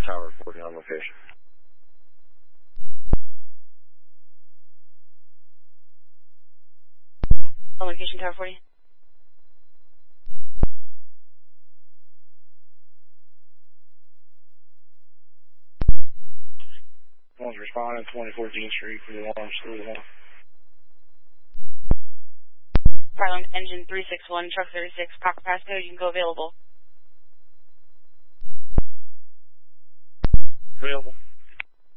Tower 40 on location. On location, Tower 40. One's responding, 2014 Street for the alarm, still the one. Fire engine 361, truck 36, Copper Pass code, you can go available. Available.